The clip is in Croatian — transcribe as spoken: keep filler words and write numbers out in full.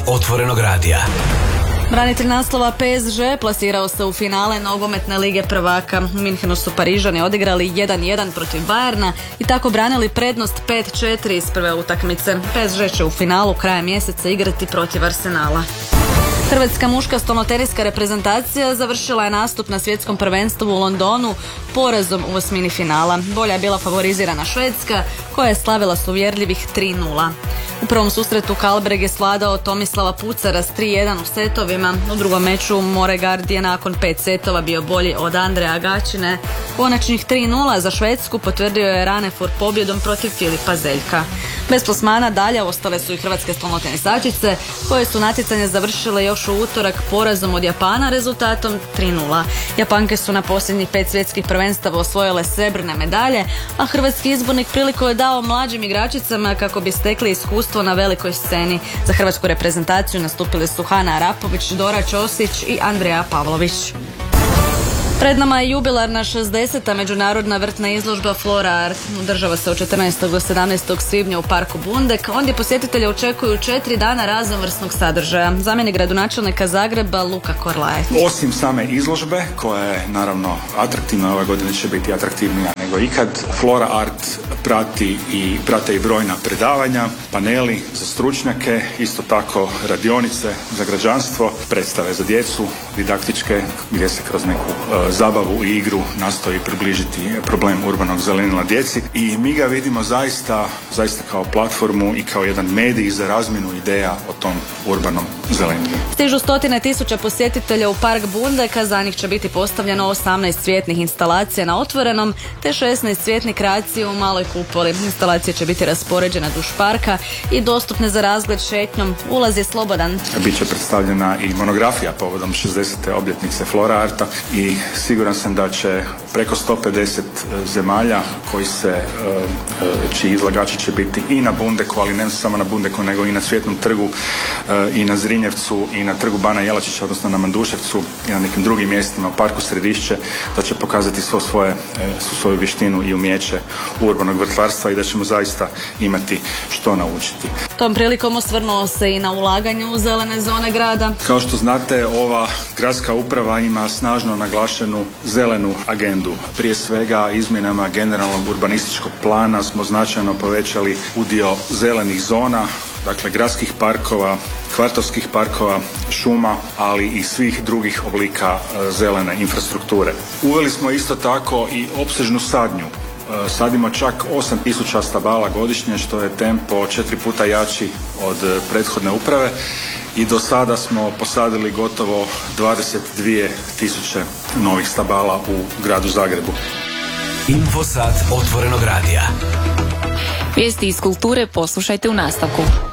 Otvorenog radija. Branitelj naslova P S G plasirao se u finale nogometne lige prvaka. U Minhenu su Parižani odigrali jedan jedan protiv Bayerna i tako branili prednost pet četiri iz prve utakmice. P S G će u finalu krajem mjeseca igrati protiv Arsenala. Hrvatska muška stolnoteniska reprezentacija završila je nastup na svjetskom prvenstvu u Londonu porazom u osmini finala. Bolja je bila favorizirana Švedska, koja je slavila s uvjerljivih tri nula. U prvom susretu Karlberg je svladao Tomislava Pucara s tri jedan u setovima. U drugom meču Moregard je nakon pet setova bio bolji od Andreja Gačine. Konačnih tri nula za Švedsku potvrdio je Ranefur pobjedom protiv Filipa Zeljka. Bez plasmana dalje ostale su i hrvatske stolnotenisačice, koje su natjecanje završile još u utorak porazom od Japana rezultatom tri nula. Japanke su na posljednjih pet svjetskih prvenstava osvojile srebrne medalje, a hrvatski izbornik priliku je dao mlađim igračicama kako bi stekli iskustvo na velikoj sceni. Za hrvatsku reprezentaciju nastupili su Hana Arapović, Dora Ćosić i Andreja Pavlović. Pred nama je jubilarna šezdeseta međunarodna vrtna izložba Flora Art. Održava se od četrnaestog do sedamnaestog svibnja u parku Bundek. Ondje posjetitelje očekuju četiri dana raznovrsnog sadržaja. Zamjenik gradonačelnika Zagreba Luka Korlaje. Osim same izložbe, koja je naravno atraktivna, ove godine će biti atraktivnija nego ikad, Flora Art prati i prate i brojna predavanja, paneli za stručnjake, isto tako radionice za građanstvo, predstave za djecu, didaktičke, gdje se kroz neku uh, zabavu i igru nastoji približiti problem urbanog zelenila djeci i mi ga vidimo zaista, zaista kao platformu i kao jedan medij za razmjenu ideja o tom urbanom zelenilu. Stižu stotine tisuća posjetitelja u park Bundeka, za njih će biti postavljeno osamnaest cvjetnih instalacija na otvorenom te šesnaest cvjetnih kreacija u maloj kupoli. Instalacije će biti raspoređene duž parka i dostupne za razgled šetnjom. Ulaz je slobodan. Biće predstavljena i monografija povodom šezdesete obljetnice Flora Arta i siguran sam da će preko sto pedeset zemalja koji se, čiji izlagači će biti i na Bundeku, ali ne samo na Bundeku, nego i na Cvjetnom trgu, i na Zrinjevcu, i na trgu Bana Jelačića, odnosno na Manduševcu i na nekim drugim mjestima u parku Središće, da će pokazati svo svoje, svoju vještinu i umjeće urbanog vrtlarstva i da ćemo zaista imati što naučiti. Tom prilikom osvrnuo se i na ulaganje u zelene zone grada. Kao što znate, ova gradska uprava ima snažno naglašenu zelenu agendu. Prije svega izmjenama generalnog urbanističkog plana smo značajno povećali udio zelenih zona, dakle gradskih parkova, kvartovskih parkova, šuma, ali i svih drugih oblika zelene infrastrukture. Uveli smo isto tako i opsežnu sadnju. Sadimo čak osam tisuća stabala godišnje, što je tempo četiri puta jači od prethodne uprave i do sada smo posadili gotovo dvadeset dvije tisuće novih stabala u gradu Zagrebu. Infosat Otvorenog radija. Vijesti iz kulture poslušajte u nastavku.